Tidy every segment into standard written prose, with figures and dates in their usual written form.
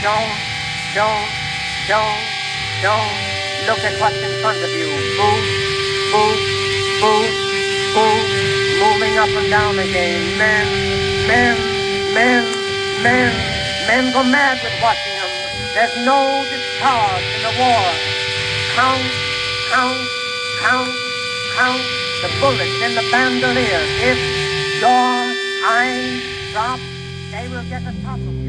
don't look at what's in front of you. Move, move, move, move, moving up and down again. Men go mad with watching them. There's no discharge in the war. Count, count, count, count the bullets in the bandolier. If your eyes drop, they will get the top of you.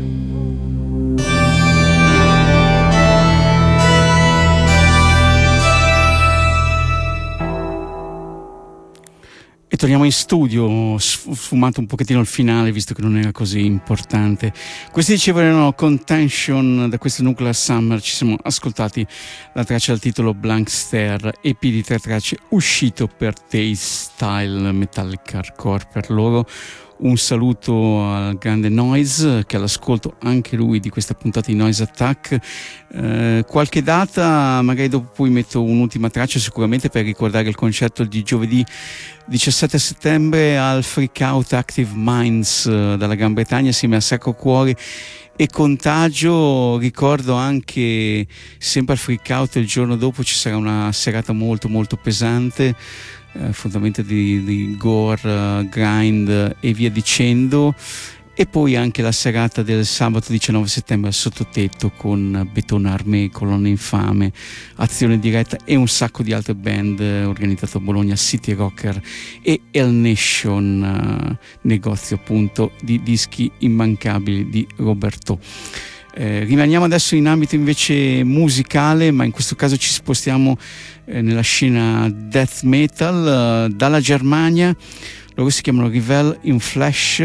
E torniamo in studio, sfumato un pochettino il finale, visto che non era così importante. Questi dicevano Contention da questo Nuclear Summer. Ci siamo ascoltati la traccia dal titolo Blank Stare, EP di 3 tracce uscito per Taste Style Metallic Hardcore. Per loro un saluto al grande Noise, che all'ascolto anche lui di questa puntata di Noise Attack. Qualche data, magari dopo poi metto un'ultima traccia sicuramente per ricordare il concerto di giovedì 17 settembre al Freak Out Active Minds dalla Gran Bretagna assieme a Sacro Cuore e Contagio. Ricordo anche sempre al Freak Out il giorno dopo ci sarà una serata molto molto pesante, fondamentalmente di gore, grind e via dicendo, e poi anche la serata del sabato 19 settembre al Sottotetto con Beton Armé, Colonna Infame, Azione Diretta e un sacco di altre band organizzato a Bologna, City Rocker e El Nation, negozio appunto di dischi immancabili di Roberto. Rimaniamo adesso in ambito invece musicale, ma in questo caso ci spostiamo nella scena death metal dalla Germania. Loro si chiamano Revel in Flesh,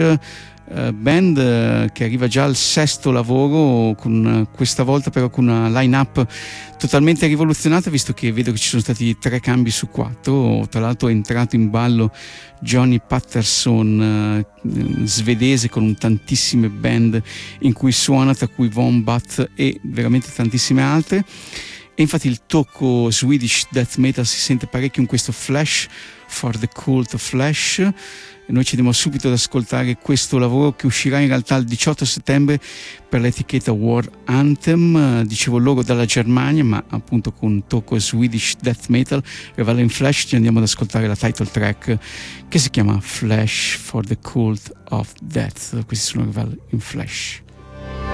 band che arriva già al 6º lavoro, con questa volta però con una line-up totalmente rivoluzionata, visto che vedo che ci sono stati 3 cambi su 4. Tra l'altro è entrato in ballo Johnny Patterson, svedese, con tantissime band in cui suona, tra cui Wombat e veramente tantissime altre. E infatti il tocco Swedish death metal si sente parecchio in questo Flesh for the Cult of Flesh. E noi ci andiamo subito ad ascoltare questo lavoro, che uscirà in realtà il 18 settembre per l'etichetta War Anthem, dicevo loro dalla Germania, ma appunto con tocco Swedish death metal. Revel in Flesh, ci andiamo ad ascoltare la title track che si chiama Flesh for the Cult of Death. Questi sono Revel in Flesh.